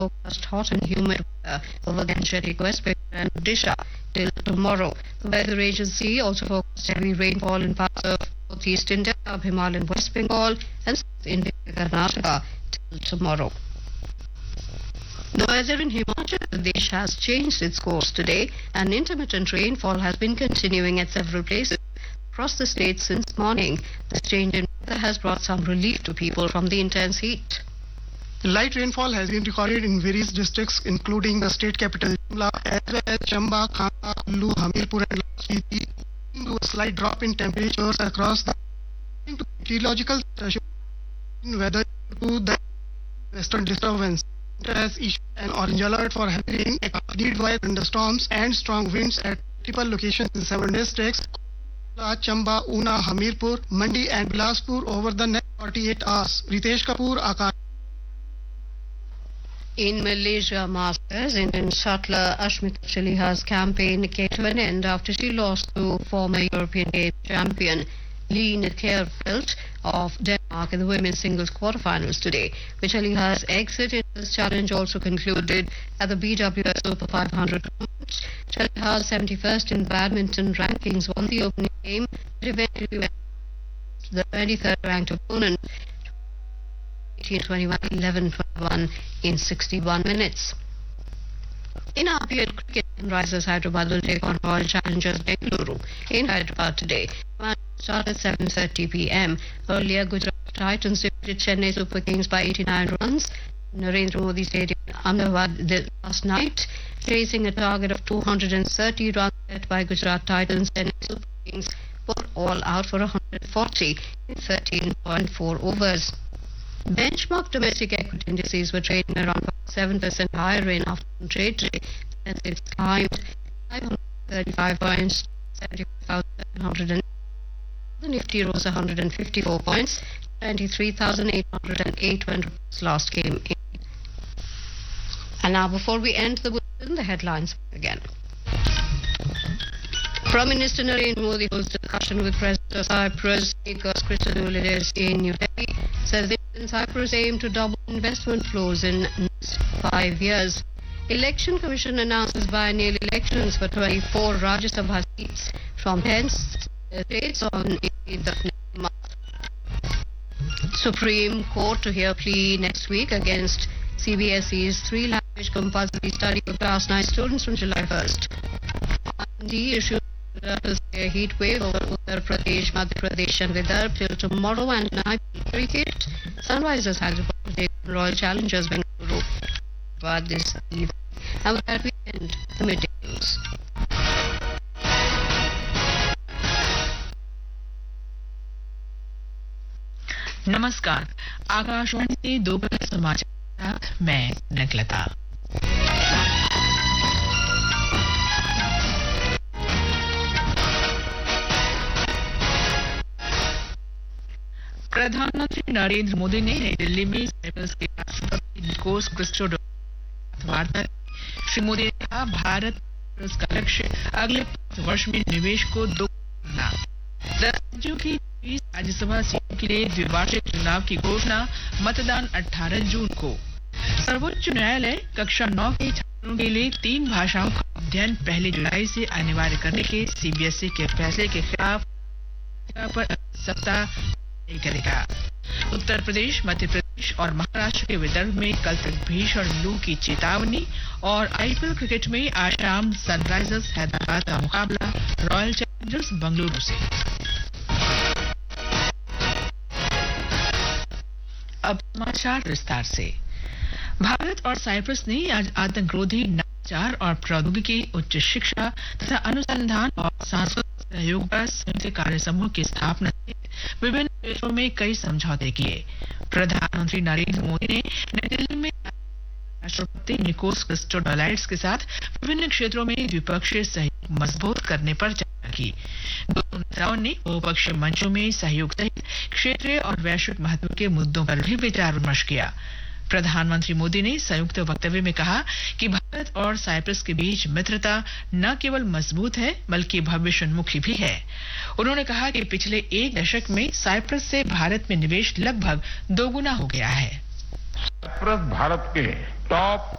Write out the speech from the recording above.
forecast hot and humid weather over Gangetic, West Bengal and Odisha till tomorrow. The weather agency also forecast heavy rainfall in parts of northeast India, Himalayan West Bengal and South India, Karnataka till tomorrow. The weather in Himachal Pradesh has changed its course today, and intermittent rainfall has been continuing at several places across the state since morning. This change in weather has brought some relief to people from the intense heat. Light rainfall has been recorded in various districts, including the state capital Shimla, as well as Chamba, Khanda, Kullu, Hamirpur, and Lashkar, leading to a slight drop in temperatures across the meteorological weather to the western disturbance. Has issued an orange alert for heavy rain accompanied by thunderstorms and strong winds at multiple locations in 7 districts: Chamba, Una, Hamirpur, Mandi, and Bilaspur over the next 48 hours. Ritesh Kapoor, Akash. In Malaysia Masters, Indian shuttler Ashmita Chaliha's campaign came to an end after she lost to former European Games champion Line Kjærfeldt of Denmark in the women's singles quarterfinals today. With Chaliha's exit in this challenge also concluded at the BWS Super 500 tournament. Chaliha's 71st in badminton rankings won the opening game, but eventually went to the 23rd ranked opponent 18-21, 11-21 in 61 minutes. In IPL cricket, Sunrisers Hyderabad will take on Royal Challengers Bengaluru in Hyderabad today. Match started at 7:30 p.m. Earlier, Gujarat Titans defeated Chennai Super Kings by 89 runs in Narendra Modi Stadium in Ahmedabad last night, chasing a target of 230 runs set by Gujarat Titans. Chennai Super Kings were all out for 140 in 13.4 overs. Benchmark domestic equity indices were trading around 7% higher in afternoon trade today, as it's climbed 535 points, 75,700. The Nifty rose 154 points, 23,808 when reports last came in. And now, before we end the bulletin, the headlines again. Prime Minister Narendra Modi holds discussion with President of Cyprus, Nikos Christodoulides in New Delhi, says India and Cyprus aim to double investment flows in next 5 years. Election Commission announces biennial elections for 24 Rajya Sabha seats from 10 states on 8th of next month. Supreme Court to hear plea next week against CBSE's 3-language compulsory study for class 9 students from July 1st. The issue a heat wave over Uttar Pradesh, Madhya Pradesh and Vidarbha till tomorrow, and night cricket. Sunrisers Hyderabad take Royal Challengers Bengaluru this evening. And with that we end the midday news. नमस्कार, आकाशवाणी से दोपहर समाचार के साथ मैं नगलता। प्रधानमंत्री नरेंद्र मोदी ने नई दिल्ली में साइप्रस के राष्ट्रपति निकोस क्रिस्टोडोलिडेस वार्ता की। श्री मोदी ने कहा, भारत साइप्रस का लक्ष्य अगले 5 वर्ष में निवेश को दोगुना करना। 10 राज्यों की 20 राज्यसभा सीटों के लिए द्विवार्षिक चुनाव की घोषणा, मतदान 18 जून को। सर्वोच्च न्यायालय कक्षा 9 के छात्रों के लिए 3 भाषाओं का अध्ययन 1 जुलाई से अनिवार्य करने के सीबीएसई के फैसले के खिलाफ पर सप्ताह करेगा। उत्तर प्रदेश, मध्य प्रदेश और महाराष्ट्र के विदर्भ में कल तक भीषण लू की चेतावनी। और आईपीएल क्रिकेट में आज शाम सनराइजर्स हैदराबाद का मुकाबला रॉयल चैलेंजर्स बेंगलुरु से। अब समाचार विस्तार से। भारत और साइप्रस ने आज आतंकरोधी नवाचार और प्रौद्योगिकी, उच्च शिक्षा तथा अनुसंधान और सांस्कृतिक सहयोग पर संयुक्त कार्य समूह की स्थापना सहित विभिन्न क्षेत्रों में कई समझौते किए। प्रधानमंत्री नरेंद्र मोदी ने नई दिल्ली में राष्ट्रपति निकोस क्रिस्टोडोलाइड्स के साथ विभिन्न क्षेत्रों में द्विपक्षीय सहयोग मजबूत करने पर चर्चा की। दोनों नेताओं ने बहुपक्षीय मंचों में सहयोग सहित क्षेत्रीय और वैश्विक महत्व के मुद्दों पर भी विचार विमर्श किया। प्रधानमंत्री मोदी ने संयुक्त वक्तव्य में कहा कि भारत और साइप्रस के बीच मित्रता न केवल मजबूत है बल्कि भविष्योन्मुखी भी है। उन्होंने कहा कि पिछले 1 दशक में साइप्रस से भारत में निवेश लगभग दोगुना हो गया है। साइप्रस भारत के टॉप